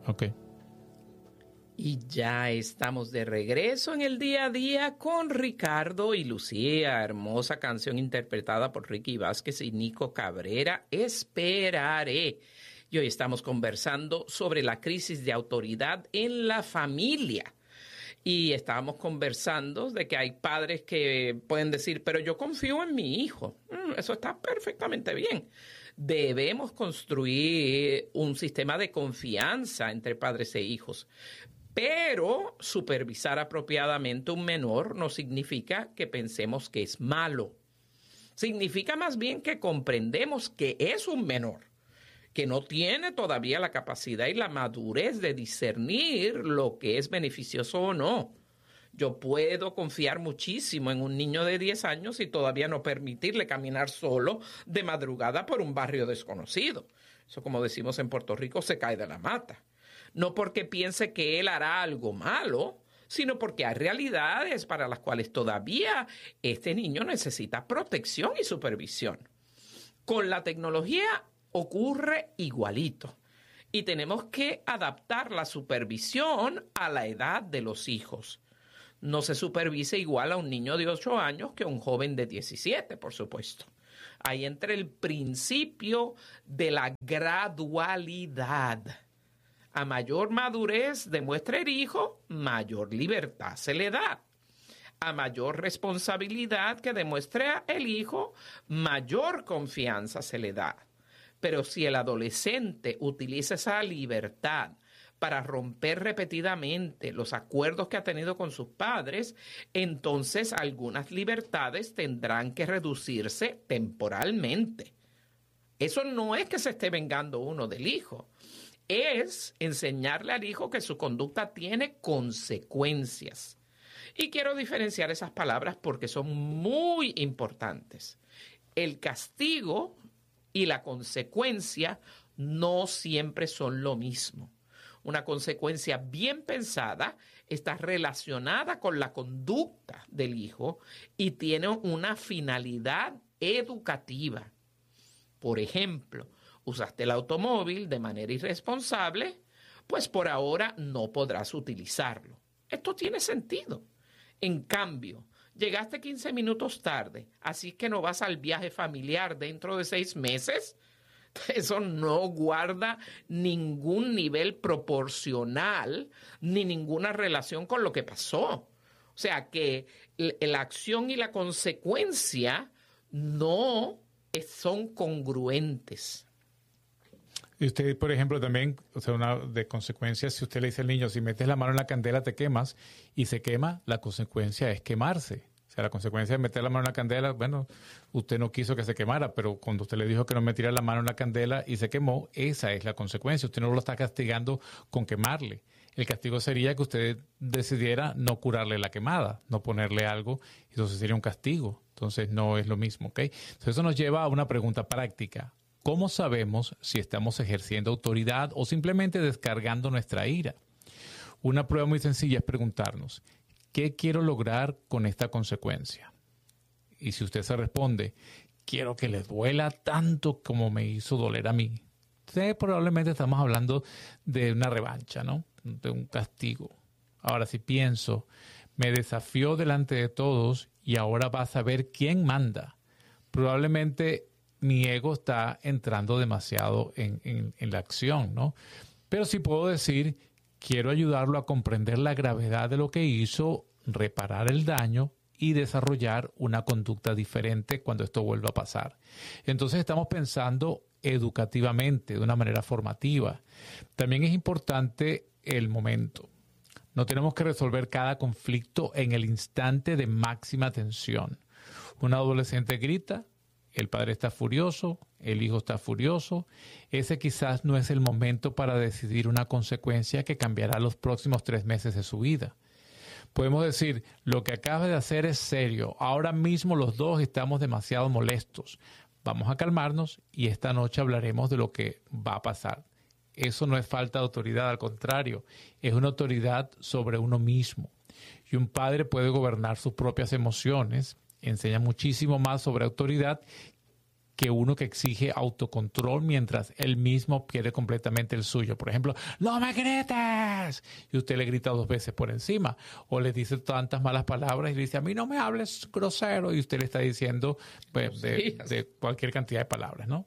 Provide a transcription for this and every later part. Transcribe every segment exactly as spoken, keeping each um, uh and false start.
Ok. Y ya estamos de regreso en el día a día con Ricardo y Lucía. Hermosa canción interpretada por Ricky Vázquez y Nico Cabrera, Esperaré. Y hoy estamos conversando sobre la crisis de autoridad en la familia. Y estábamos conversando de que hay padres que pueden decir, pero yo confío en mi hijo. Mm, eso está perfectamente bien. Debemos construir un sistema de confianza entre padres e hijos. Pero supervisar apropiadamente un menor no significa que pensemos que es malo. Significa más bien que comprendemos que es un menor, que no tiene todavía la capacidad y la madurez de discernir lo que es beneficioso o no. Yo puedo confiar muchísimo en un niño de diez años y todavía no permitirle caminar solo de madrugada por un barrio desconocido. Eso, como decimos en Puerto Rico, se cae de la mata. No porque piense que él hará algo malo, sino porque hay realidades para las cuales todavía este niño necesita protección y supervisión. Con la tecnología ocurre igualito y tenemos que adaptar la supervisión a la edad de los hijos. No se supervisa igual a un niño de ocho años que a un joven de diecisiete, por supuesto. Ahí entra el principio de la gradualidad. A mayor madurez demuestra el hijo, mayor libertad se le da. A mayor responsabilidad que demuestre el hijo, mayor confianza se le da. Pero si el adolescente utiliza esa libertad para romper repetidamente los acuerdos que ha tenido con sus padres, entonces algunas libertades tendrán que reducirse temporalmente. Eso no es que se esté vengando uno del hijo. Es enseñarle al hijo que su conducta tiene consecuencias. Y quiero diferenciar esas palabras porque son muy importantes. El castigo y la consecuencia no siempre son lo mismo. Una consecuencia bien pensada está relacionada con la conducta del hijo y tiene una finalidad educativa. Por ejemplo, usaste el automóvil de manera irresponsable, pues por ahora no podrás utilizarlo. Esto tiene sentido. En cambio, llegaste quince minutos tarde, así que no vas al viaje familiar dentro de seis meses. Eso no guarda ningún nivel proporcional ni ninguna relación con lo que pasó. O sea que la acción y la consecuencia no son congruentes. Y usted, por ejemplo, también, o sea, una de consecuencias, si usted le dice al niño, si metes la mano en la candela te quemas, y se quema, la consecuencia es quemarse. O sea, la consecuencia de meter la mano en la candela, bueno, usted no quiso que se quemara, pero cuando usted le dijo que no metiera la mano en la candela y se quemó, esa es la consecuencia. Usted no lo está castigando con quemarle. El castigo sería que usted decidiera no curarle la quemada, no ponerle algo, entonces sería un castigo. Entonces no es lo mismo, ¿ok? Entonces eso nos lleva a una pregunta práctica. ¿Cómo sabemos si estamos ejerciendo autoridad o simplemente descargando nuestra ira? Una prueba muy sencilla es preguntarnos, ¿qué quiero lograr con esta consecuencia? Y si usted se responde, quiero que le duela tanto como me hizo doler a mí, entonces probablemente estamos hablando de una revancha, ¿no? De un castigo. Ahora, si pienso, me desafió delante de todos y ahora va a saber quién manda, probablemente mi ego está entrando demasiado en, en, en la acción, ¿no? Pero sí puedo decir, quiero ayudarlo a comprender la gravedad de lo que hizo, reparar el daño y desarrollar una conducta diferente cuando esto vuelva a pasar. Entonces estamos pensando educativamente, de una manera formativa. También es importante el momento. No tenemos que resolver cada conflicto en el instante de máxima tensión. Un adolescente grita, el padre está furioso, el hijo está furioso. Ese quizás no es el momento para decidir una consecuencia que cambiará los próximos tres meses de su vida. Podemos decir, lo que acabas de hacer es serio. Ahora mismo los dos estamos demasiado molestos. Vamos a calmarnos y esta noche hablaremos de lo que va a pasar. Eso no es falta de autoridad, al contrario, es una autoridad sobre uno mismo. Y un padre puede gobernar sus propias emociones, enseña muchísimo más sobre autoridad que uno que exige autocontrol mientras él mismo pierde completamente el suyo. Por ejemplo, ¡no me grites! Y usted le grita dos veces por encima. O le dice tantas malas palabras y le dice, a mí no me hables grosero. Y usted le está diciendo pues, de, de cualquier cantidad de palabras, ¿no?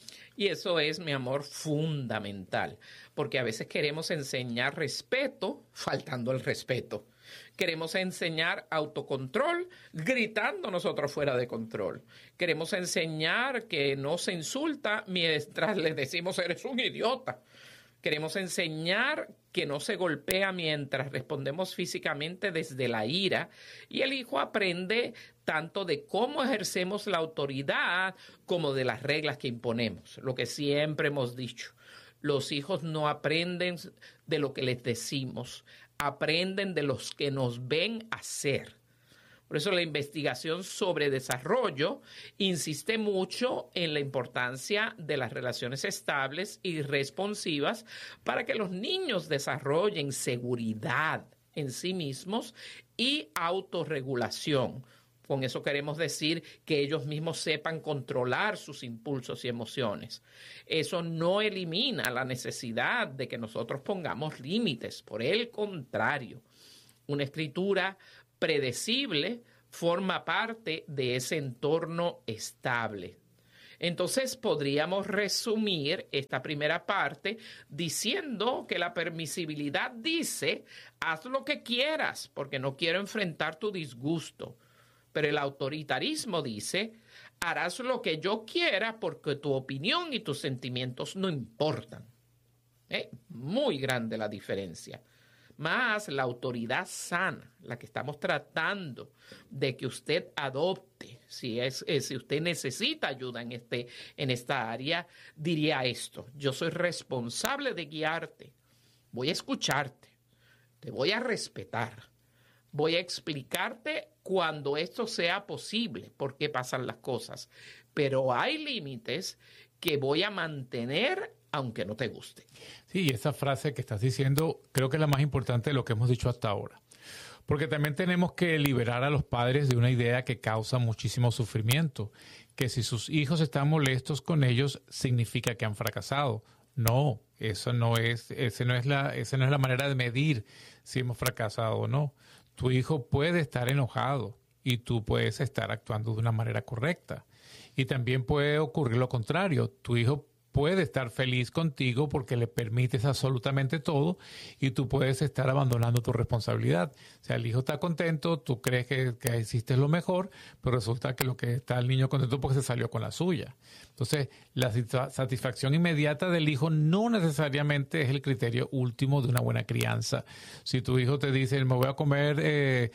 Y eso es, mi amor, fundamental. Porque a veces queremos enseñar respeto faltando el respeto. Queremos enseñar autocontrol gritando nosotros fuera de control. Queremos enseñar que no se insulta mientras le decimos eres un idiota. Queremos enseñar que no se golpea mientras respondemos físicamente desde la ira. Y el hijo aprende tanto de cómo ejercemos la autoridad como de las reglas que imponemos. Lo que siempre hemos dicho. Los hijos no aprenden de lo que les decimos, aprenden de los que nos ven hacer. Por eso la investigación sobre desarrollo insiste mucho en la importancia de las relaciones estables y responsivas para que los niños desarrollen seguridad en sí mismos y autorregulación. Con eso queremos decir que ellos mismos sepan controlar sus impulsos y emociones. Eso no elimina la necesidad de que nosotros pongamos límites. Por el contrario, una escritura predecible forma parte de ese entorno estable. Entonces podríamos resumir esta primera parte diciendo que la permisibilidad dice, haz lo que quieras porque no quiero enfrentar tu disgusto. Pero el autoritarismo dice, harás lo que yo quiera porque tu opinión y tus sentimientos no importan. ¿Eh? Muy grande la diferencia. Más la autoridad sana, la que estamos tratando de que usted adopte, si, es, eh, si usted necesita ayuda en, este, en esta área, diría esto, yo soy responsable de guiarte, voy a escucharte, te voy a respetar. Voy a explicarte cuando esto sea posible, por qué pasan las cosas. Pero hay límites que voy a mantener aunque no te guste. Sí, esa frase que estás diciendo creo que es la más importante de lo que hemos dicho hasta ahora. Porque también tenemos que liberar a los padres de una idea que causa muchísimo sufrimiento, que si sus hijos están molestos con ellos significa que han fracasado. No, eso no es, ese no es la, esa no es la manera de medir si hemos fracasado o no. Tu hijo puede estar enojado y tú puedes estar actuando de una manera correcta. Y también puede ocurrir lo contrario. Tu hijo puede estar feliz contigo porque le permites absolutamente todo y tú puedes estar abandonando tu responsabilidad. O sea, el hijo está contento, tú crees que, que hiciste lo mejor, pero resulta que lo que está el niño contento porque se salió con la suya. Entonces, la satisfacción inmediata del hijo no necesariamente es el criterio último de una buena crianza. Si tu hijo te dice, me voy a comer eh,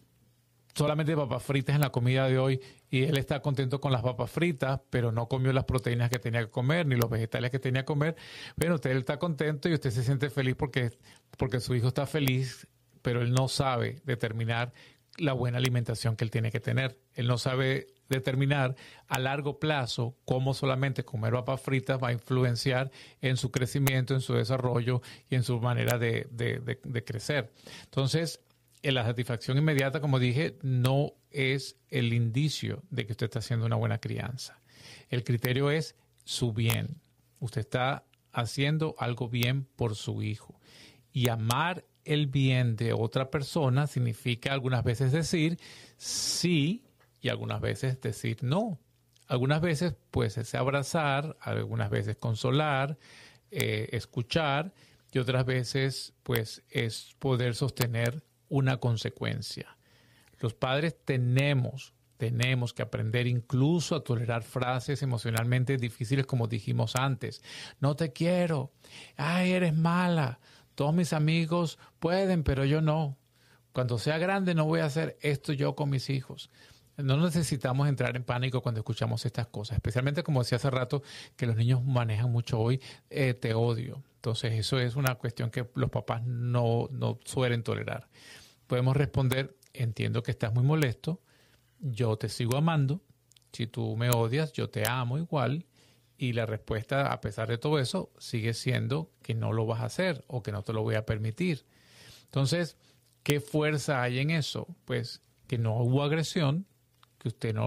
solamente papas fritas en la comida de hoy y él está contento con las papas fritas, pero no comió las proteínas que tenía que comer ni los vegetales que tenía que comer, bueno, usted está contento y usted se siente feliz porque, porque su hijo está feliz, pero él no sabe determinar la buena alimentación que él tiene que tener. Él no sabe determinar a largo plazo cómo solamente comer papas fritas va a influenciar en su crecimiento, en su desarrollo y en su manera de, de, de, de crecer. Entonces, la satisfacción inmediata, como dije, no es el indicio de que usted está haciendo una buena crianza. El criterio es su bien. Usted está haciendo algo bien por su hijo. Y amar el bien de otra persona significa algunas veces decir sí y algunas veces decir no. Algunas veces pues es abrazar, algunas veces consolar, eh, escuchar y otras veces pues es poder sostener una consecuencia. Los padres tenemos, tenemos que aprender incluso a tolerar frases emocionalmente difíciles como dijimos antes. No te quiero. Ay, eres mala. Todos mis amigos pueden, pero yo no. Cuando sea grande no voy a hacer esto yo con mis hijos. No necesitamos entrar en pánico cuando escuchamos estas cosas, especialmente como decía hace rato, que los niños manejan mucho hoy, eh, te odio. Entonces eso es una cuestión que los papás no, no suelen tolerar. Podemos responder, entiendo que estás muy molesto, yo te sigo amando, si tú me odias, yo te amo igual, y la respuesta, a pesar de todo eso, sigue siendo que no lo vas a hacer o que no te lo voy a permitir. Entonces, ¿qué fuerza hay en eso? Pues que no hubo agresión, que usted no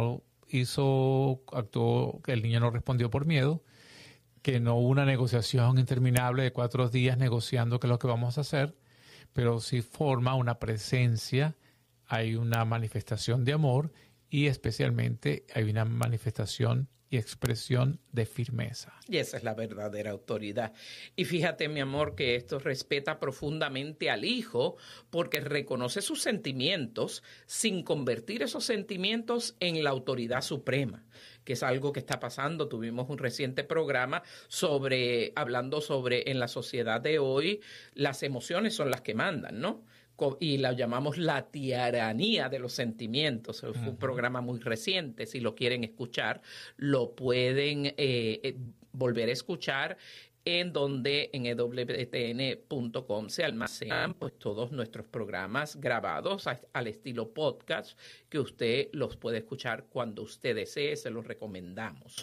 hizo, actuó, que el niño no respondió por miedo, que no hubo una negociación interminable de cuatro días negociando qué es lo que vamos a hacer, pero sí forma una presencia, hay una manifestación de amor y especialmente hay una manifestación y expresión de firmeza. Y esa es la verdadera autoridad. Y fíjate, mi amor, que esto respeta profundamente al hijo porque reconoce sus sentimientos sin convertir esos sentimientos en la autoridad suprema, que es algo que está pasando. Tuvimos un reciente programa sobre, hablando sobre en la sociedad de hoy, las emociones son las que mandan, ¿no? Y la llamamos la tiranía de los sentimientos. Fue un programa muy reciente. Si lo quieren escuchar, lo pueden eh, eh, volver a escuchar en donde en e w t n punto com se almacenan pues, todos nuestros programas grabados a, al estilo podcast, que usted los puede escuchar cuando usted desee, se los recomendamos.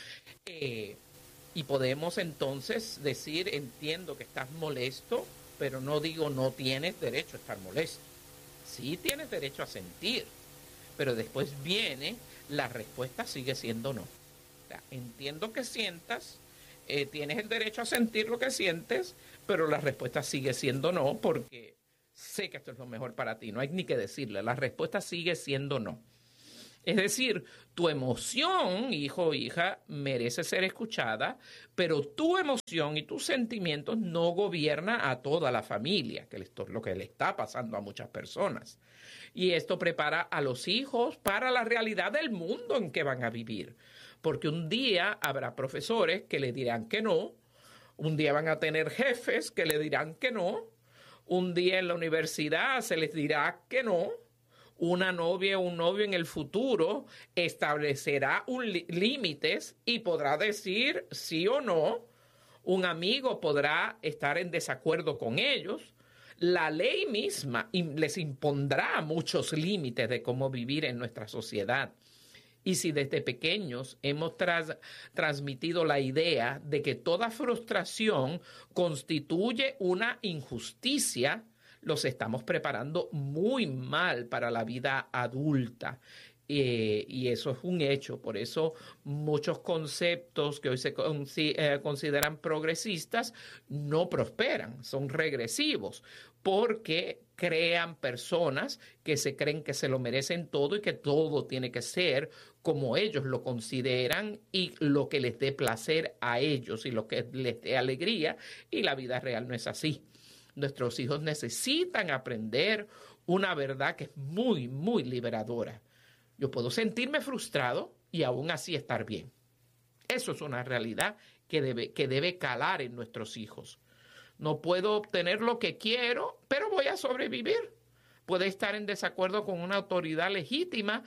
Eh, y podemos entonces decir, entiendo que estás molesto, pero no digo no tienes derecho a estar molesto. Sí tienes derecho a sentir, pero después viene, la respuesta sigue siendo no. O sea, entiendo que sientas, eh, tienes el derecho a sentir lo que sientes, pero la respuesta sigue siendo no, porque sé que esto es lo mejor para ti. No hay ni que decirle, la respuesta sigue siendo no. Es decir, tu emoción, hijo o hija, merece ser escuchada, pero tu emoción y tus sentimientos no gobiernan a toda la familia, que es lo que le está pasando a muchas personas. Y esto prepara a los hijos para la realidad del mundo en que van a vivir. Porque un día habrá profesores que le dirán que no, un día van a tener jefes que le dirán que no, un día en la universidad se les dirá que no. Una novia o un novio en el futuro establecerá un límites y podrá decir sí o no. Un amigo podrá estar en desacuerdo con ellos. La ley misma les impondrá muchos límites de cómo vivir en nuestra sociedad. Y si desde pequeños hemos tras, transmitido la idea de que toda frustración constituye una injusticia, los estamos preparando muy mal para la vida adulta. Eh, y eso es un hecho. Por eso muchos conceptos que hoy se con, eh, consideran progresistas no prosperan, son regresivos, porque crean personas que se creen que se lo merecen todo y que todo tiene que ser como ellos lo consideran y lo que les dé placer a ellos y lo que les dé alegría, y la vida real no es así. Nuestros hijos necesitan aprender una verdad que es muy, muy liberadora. Yo puedo sentirme frustrado y aún así estar bien. Eso es una realidad que debe, que debe calar en nuestros hijos. No puedo obtener lo que quiero, pero voy a sobrevivir. Puede estar en desacuerdo con una autoridad legítima,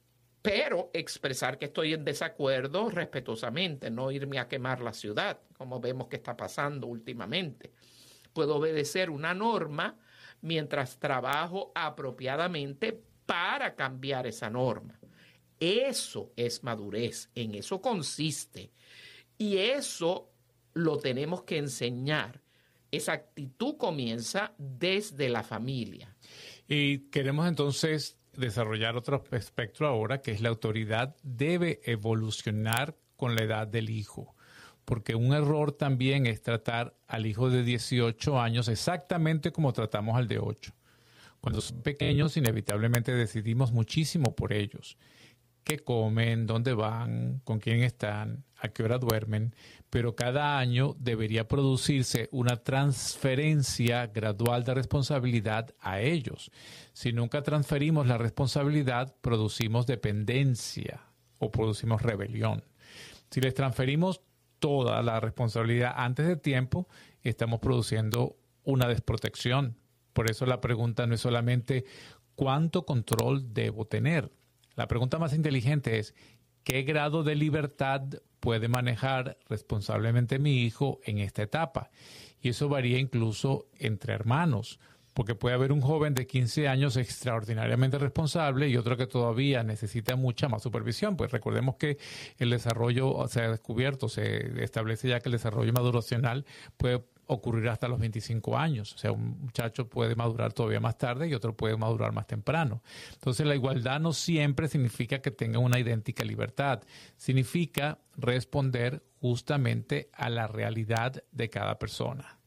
pero expresar que estoy en desacuerdo respetuosamente, no irme a quemar la ciudad, como vemos que está pasando últimamente. Puedo obedecer una norma mientras trabajo apropiadamente para cambiar esa norma. Eso es madurez, en eso consiste. Y eso lo tenemos que enseñar. Esa actitud comienza desde la familia. Y queremos entonces desarrollar otro espectro ahora, que es la autoridad debe evolucionar con la edad del hijo. Porque un error también es tratar al hijo de dieciocho años exactamente como tratamos al de ocho. Cuando son pequeños, inevitablemente decidimos muchísimo por ellos. Qué comen, dónde van, con quién están, a qué hora duermen. Pero cada año debería producirse una transferencia gradual de responsabilidad a ellos. Si nunca transferimos la responsabilidad, producimos dependencia o producimos rebelión. Si les transferimos toda la responsabilidad antes de tiempo, estamos produciendo una desprotección. Por eso la pregunta no es solamente ¿cuánto control debo tener? La pregunta más inteligente es ¿qué grado de libertad puede manejar responsablemente mi hijo en esta etapa? Y eso varía incluso entre hermanos, porque puede haber un joven de quince años extraordinariamente responsable y otro que todavía necesita mucha más supervisión. Pues recordemos que el desarrollo se ha descubierto, se establece ya que el desarrollo maduracional puede ocurrir hasta los veinticinco años. O sea, un muchacho puede madurar todavía más tarde y otro puede madurar más temprano. Entonces, la igualdad no siempre significa que tengan una idéntica libertad. Significa responder justamente a la realidad de cada persona.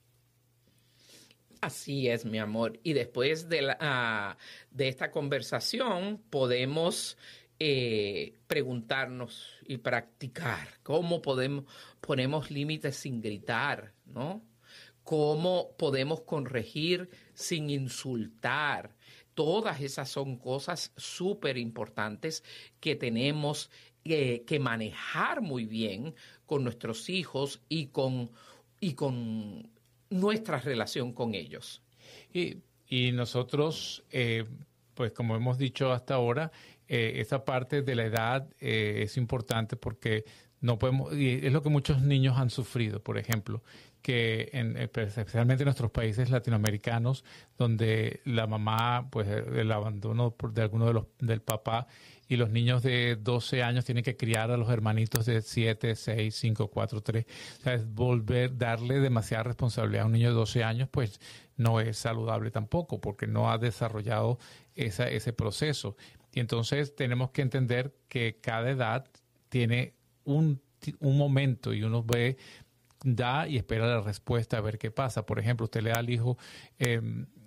Así es, mi amor. Y después de, la, uh, de esta conversación podemos eh, preguntarnos y practicar cómo podemos ponemos límites sin gritar, ¿no? Cómo podemos corregir sin insultar. Todas esas son cosas súper importantes que tenemos eh, que manejar muy bien con nuestros hijos y con, y con nuestra relación con ellos. Y, y nosotros, eh, pues como hemos dicho hasta ahora, eh, esa parte de la edad eh, es importante porque no podemos, y es lo que muchos niños han sufrido, por ejemplo, que en, especialmente en nuestros países latinoamericanos, donde la mamá, pues el abandono de alguno de los del papá, y los niños de doce años tienen que criar a los hermanitos de siete, seis, cinco, cuatro, tres. O sea, es volver, darle demasiada responsabilidad a un niño de doce años, pues no es saludable tampoco, porque no ha desarrollado esa, ese proceso. Y entonces tenemos que entender que cada edad tiene un, un momento y uno ve, da y espera la respuesta a ver qué pasa. Por ejemplo, usted le da al hijo eh,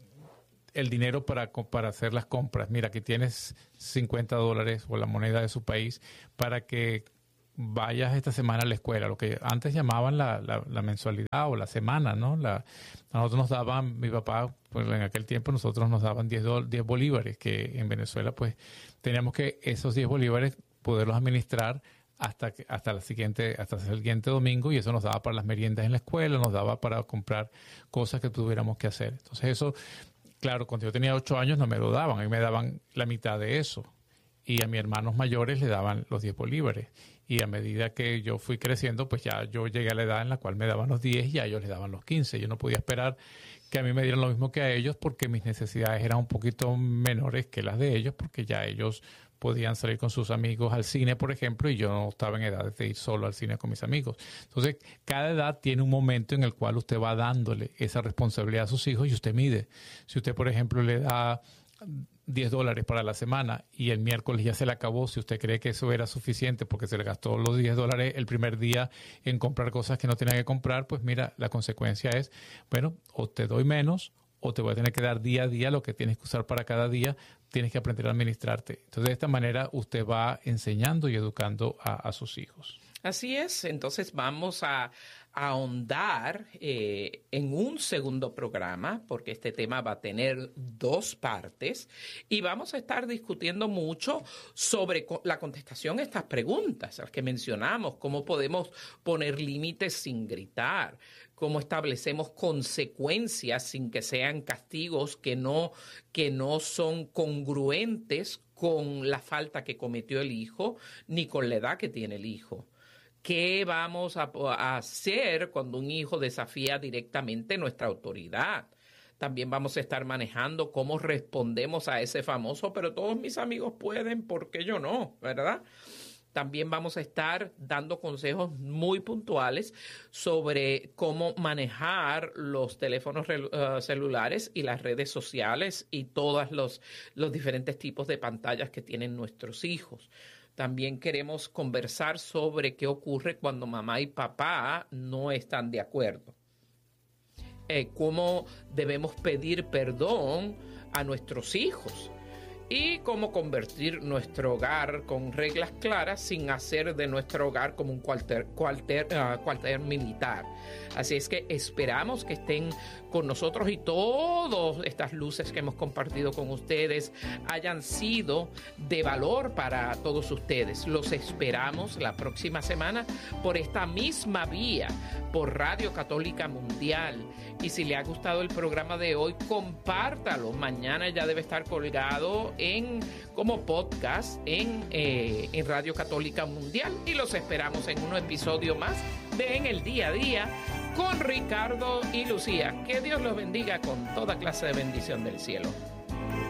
el dinero para, para hacer las compras. Mira, aquí tienes cincuenta dólares o la moneda de su país para que vayas esta semana a la escuela, lo que antes llamaban la, la, la mensualidad o la semana, ¿no? La, a nosotros nos daban, mi papá, pues en aquel tiempo nosotros nos daban diez bolívares, que en Venezuela pues teníamos que esos diez bolívares poderlos administrar hasta que, hasta la siguiente hasta el siguiente domingo, y eso nos daba para las meriendas en la escuela, nos daba para comprar cosas que tuviéramos que hacer. Entonces eso, claro, cuando yo tenía ocho años no me lo daban, a mí me daban la mitad de eso, y a mis hermanos mayores le daban los diez bolívares, y a medida que yo fui creciendo, pues ya yo llegué a la edad en la cual me daban los diez y a ellos les daban los quince. Yo no podía esperar que a mí me dieran lo mismo que a ellos porque mis necesidades eran un poquito menores que las de ellos, porque ya ellos podían salir con sus amigos al cine, por ejemplo, y yo no estaba en edad de ir solo al cine con mis amigos. Entonces, cada edad tiene un momento en el cual usted va dándole esa responsabilidad a sus hijos y usted mide. Si usted, por ejemplo, le da diez dólares para la semana y el miércoles ya se le acabó, si usted cree que eso era suficiente porque se le gastó los diez dólares el primer día en comprar cosas que no tenía que comprar, pues mira, la consecuencia es, bueno, o te doy menos o te voy a tener que dar día a día lo que tienes que usar para cada día, tienes que aprender a administrarte. Entonces, de esta manera usted va enseñando y educando a, a sus hijos. Así es. Entonces, vamos a, a ahondar eh, en un segundo programa, porque este tema va a tener dos partes, y vamos a estar discutiendo mucho sobre la contestación a estas preguntas, las que mencionamos, cómo podemos poner límites sin gritar, cómo establecemos consecuencias sin que sean castigos que no, que no son congruentes con la falta que cometió el hijo ni con la edad que tiene el hijo. ¿Qué vamos a, a hacer cuando un hijo desafía directamente nuestra autoridad? También vamos a estar manejando cómo respondemos a ese famoso, pero todos mis amigos pueden, ¿por qué yo no? ¿Verdad? También vamos a estar dando consejos muy puntuales sobre cómo manejar los teléfonos uh, celulares y las redes sociales y todos los, los diferentes tipos de pantallas que tienen nuestros hijos. También queremos conversar sobre qué ocurre cuando mamá y papá no están de acuerdo. Eh, cómo debemos pedir perdón a nuestros hijos. Y cómo convertir nuestro hogar con reglas claras sin hacer de nuestro hogar como un cuartel, cuartel, uh, cuartel militar. Así es que esperamos que estén con nosotros y todas estas luces que hemos compartido con ustedes hayan sido de valor para todos ustedes. Los esperamos la próxima semana por esta misma vía, por Radio Católica Mundial. Y si le ha gustado el programa de hoy, compártalo. Mañana ya debe estar colgado en como podcast en, eh, en Radio Católica Mundial. Y los esperamos en un episodio más de En el Día a Día con Ricardo y Lucía. Que Dios los bendiga con toda clase de bendición del cielo.